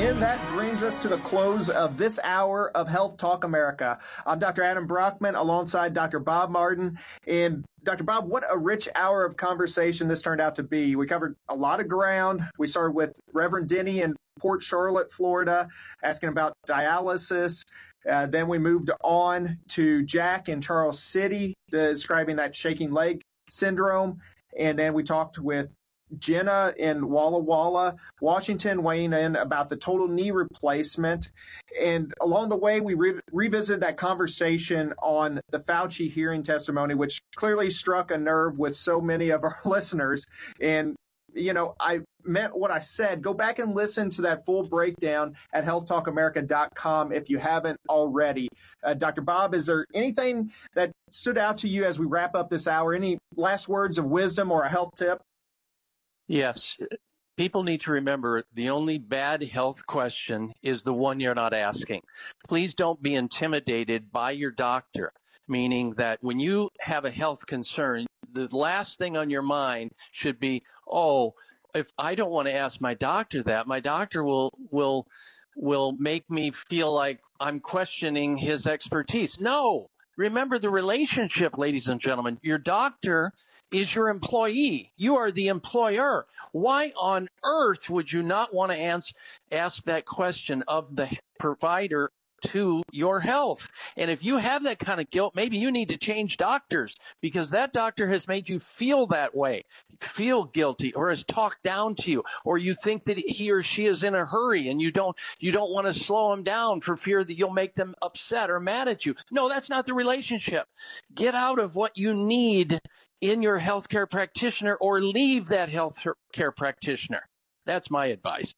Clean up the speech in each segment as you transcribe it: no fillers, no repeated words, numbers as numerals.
And that brings us to the close of this hour of Health Talk America. I'm Dr. Adam Brockman alongside Dr. Bob Martin. And Dr. Bob, what a rich hour of conversation this turned out to be. We covered a lot of ground. We started with Reverend Denny in Port Charlotte, Florida, asking about dialysis. Then we moved on to Jack in Charles City, describing that shaking leg syndrome. And then we talked with Jenna in Walla Walla, Washington, weighing in about the total knee replacement. And along the way, we revisited that conversation on the Fauci hearing testimony, which clearly struck a nerve with so many of our listeners. And, you know, I meant what I said. Go back and listen to that full breakdown at healthtalkamerica.com if you haven't already. Dr. Bob, is there anything that stood out to you as we wrap up this hour? Any last words of wisdom or a health tip? Yes. People need to remember the only bad health question is the one you're not asking. Please don't be intimidated by your doctor, meaning that when you have a health concern, the last thing on your mind should be, oh, if I don't want to ask my doctor that, my doctor will make me feel like I'm questioning his expertise. No. Remember the relationship, ladies and gentlemen. Your doctor is your employee. You are the employer. Why on earth would you not want to ask that question of the provider to your health? And if you have that kind of guilt, maybe you need to change doctors because that doctor has made you feel that way, feel guilty, or has talked down to you, or you think that he or she is in a hurry and you don't want to slow them down for fear that you'll make them upset or mad at you. No, that's not the relationship. Get out of what you need in your healthcare practitioner or leave that healthcare practitioner. That's my advice.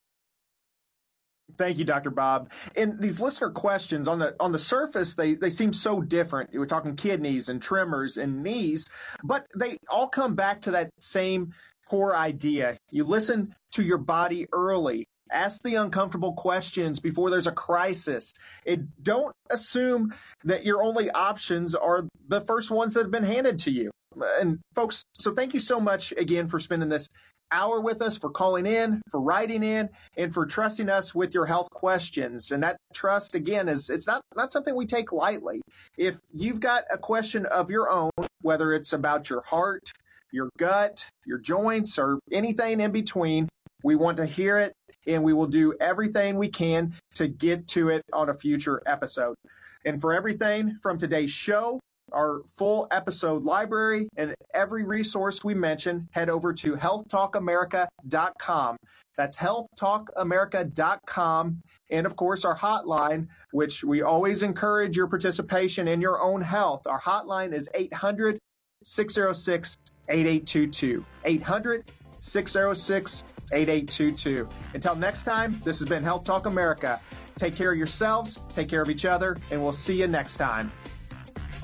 Thank you, Dr. Bob. And these listener questions on the surface, they seem so different. We're talking kidneys and tremors and knees, but they all come back to that same core idea. You listen to your body early. Ask the uncomfortable questions before there's a crisis. Don't assume that your only options are the first ones that have been handed to you. And folks, so thank you so much again for spending this hour with us, for calling in, for writing in, and for trusting us with your health questions. And that trust, again, it's not something we take lightly. If you've got a question of your own, whether it's about your heart, your gut, your joints, or anything in between, we want to hear it, and we will do everything we can to get to it on a future episode. And for everything from today's show, our full episode library, and every resource we mentioned, head over to healthtalkamerica.com. That's healthtalkamerica.com. And of course, our hotline, which we always encourage your participation in your own health. Our hotline is 800-606-8822. 800-606-8822. Until next time, this has been Health Talk America. Take care of yourselves, take care of each other, and we'll see you next time.